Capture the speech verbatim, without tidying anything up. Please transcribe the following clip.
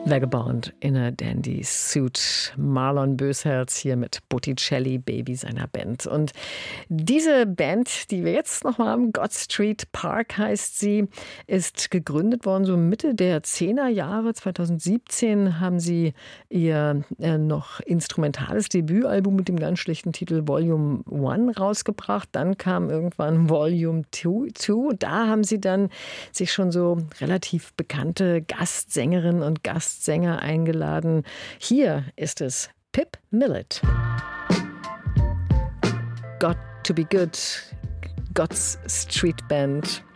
Vagabond in a Dandy Suit. Marlon Bösherz hier mit Botticelli, Baby seiner Band. Und diese Band, die wir jetzt noch mal haben, God Street Park heißt sie, ist gegründet worden so Mitte der zehner Jahre. zweitausendsiebzehn haben sie ihr äh, noch instrumentales Debütalbum mit dem ganz schlichten Titel Volume eins rausgebracht. Dann kam irgendwann Volume zwei. Da haben sie dann sich schon so relativ bekannte Gastsängerinnen und Gastsänger eingeladen. Hier ist es Pip Millett. Got to be good. God's Street Band.